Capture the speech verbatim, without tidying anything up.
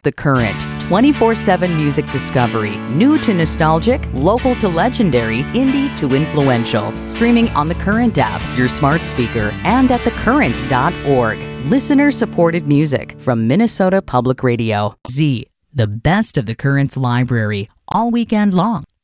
The Current. twenty-four seven music discovery. New to nostalgic, local to legendary, indie to influential. Streaming on The Current app, your smart speaker, and at the current dot org. Listener-supported music from Minnesota Public Radio. Z, the best of The Current's library, all weekend long.